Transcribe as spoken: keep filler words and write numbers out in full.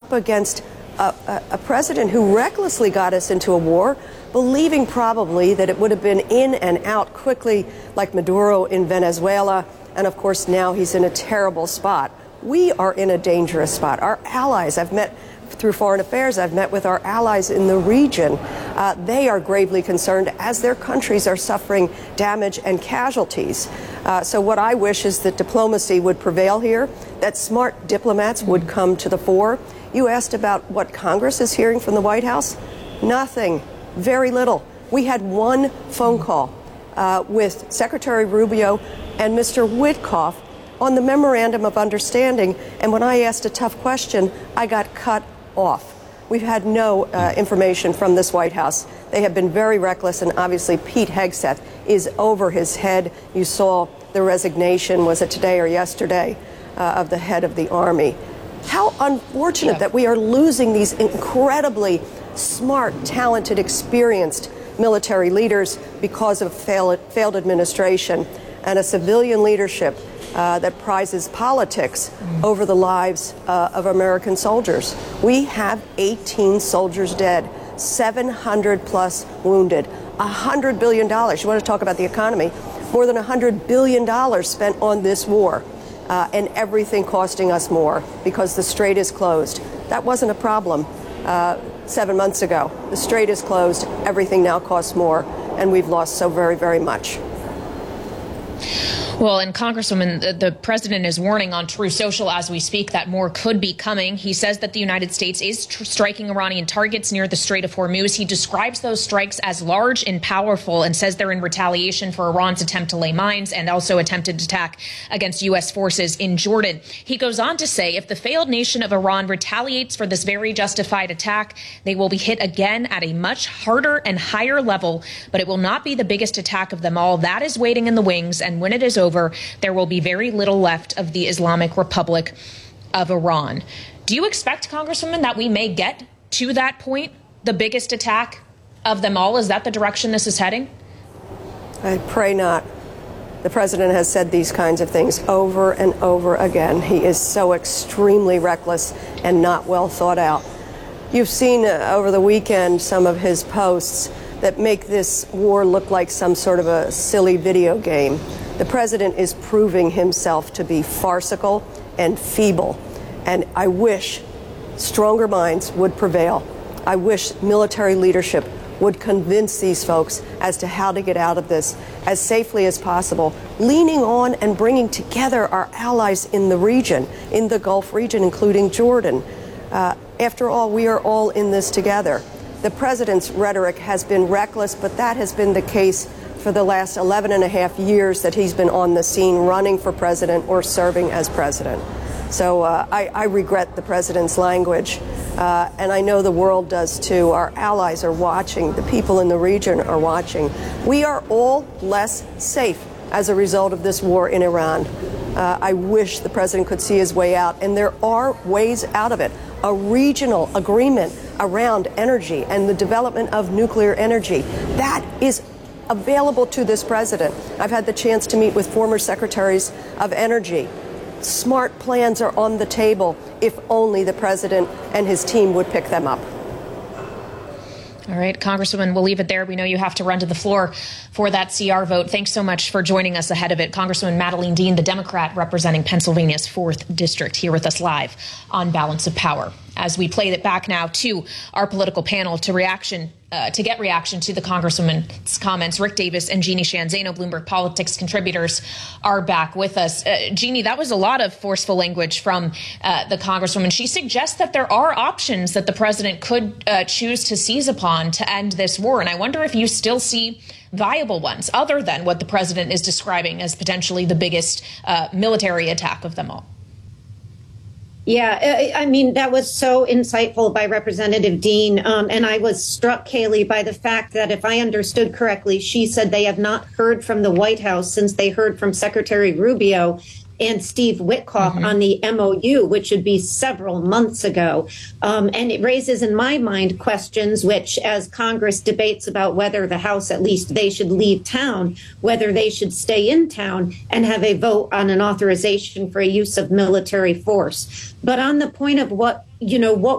up against a, a, a president who recklessly got us into a war, believing probably that it would have been in and out quickly, like Maduro in Venezuela. And of course, now he's in a terrible spot. We are in a dangerous spot. Our allies, I've met through Foreign Affairs, I've met with our allies in the region. Uh, they are gravely concerned as their countries are suffering damage and casualties. Uh, so what I wish is that diplomacy would prevail here, that smart diplomats would come to the fore. You asked about what Congress is hearing from the White House. Nothing. Very little. We had one phone call uh, with Secretary Rubio and Mister Witkoff on the Memorandum of Understanding, and when I asked a tough question, I got cut off. We've had no uh, information from this White House. They have been very reckless, and obviously Pete Hegseth is over his head. You saw the resignation, was it today or yesterday, uh, of the head of the Army. How unfortunate yeah. that we are losing these incredibly smart, talented, experienced military leaders because of failed, failed administration and a civilian leadership Uh, that prizes politics mm. over the lives uh, of American soldiers. We have eighteen soldiers dead, seven hundred plus wounded, one hundred billion dollars. You want to talk about the economy? More than one hundred billion dollars spent on this war, uh, and everything costing us more because the strait is closed. That wasn't a problem uh, seven months ago. The strait is closed. Everything now costs more, and we've lost so very, very much. Well, and Congresswoman, the, the president is warning on Truth Social as we speak that more could be coming. He says that the United States is tr- striking Iranian targets near the Strait of Hormuz. He describes those strikes as large and powerful and says they're in retaliation for Iran's attempt to lay mines and also attempted attack against U S forces in Jordan. He goes on to say if the failed nation of Iran retaliates for this very justified attack, they will be hit again at a much harder and higher level, but it will not be the biggest attack of them all. That is waiting in the wings, and when it is over, Over, there will be very little left of the Islamic Republic of Iran. Do you expect, Congresswoman, that we may get to that point, the biggest attack of them all? Is that the direction this is heading? I pray not. The president has said these kinds of things over and over again. He is so extremely reckless and not well thought out. You've seen uh, over the weekend some of his posts that make this war look like some sort of a silly video game. The president is proving himself to be farcical and feeble, and I wish stronger minds would prevail. I wish military leadership would convince these folks as to how to get out of this as safely as possible, leaning on and bringing together our allies in the region, in the Gulf region, including Jordan. Uh, after all, we are all in this together. The president's rhetoric has been reckless, but that has been the case for the last eleven and a half years that he's been on the scene running for president or serving as president. So uh, I, I regret the president's language, uh, and I know the world does too. Our allies are watching. The people in the region are watching. We are all less safe as a result of this war in Iran. Uh, I wish the president could see his way out, and there are ways out of it. A regional agreement around energy and the development of nuclear energy, that is available to this president. I've had the chance to meet with former secretaries of energy. Smart plans are on the table if only the president and his team would pick them up. All right, Congresswoman, we'll leave it there. We know you have to run to the floor for that C R vote. Thanks so much for joining us ahead of it. Congresswoman Madeleine Dean, the Democrat representing Pennsylvania's fourth District, here with us live on Balance of Power. As we play it back now to our political panel to reaction, uh, to get reaction to the Congresswoman's comments, Rick Davis and Jeannie Sheehan Zaino, Bloomberg Politics contributors, are back with us. Uh, Jeannie, that was a lot of forceful language from uh, the Congresswoman. She suggests that there are options that the president could uh, choose to seize upon to end this war. And I wonder if you still see viable ones other than what the president is describing as potentially the biggest uh, military attack of them all. Yeah, I mean, that was so insightful by Representative Dean. Um, and I was struck, Kayleigh, by the fact that if I understood correctly, she said they have not heard from the White House since they heard from Secretary Rubio and Steve Witkoff mm-hmm. on the M O U, which should be several months ago. Um, and it raises in my mind questions which, as Congress debates about whether the House, at least they should leave town, whether they should stay in town and have a vote on an authorization for a use of military force. But on the point of what, you know, what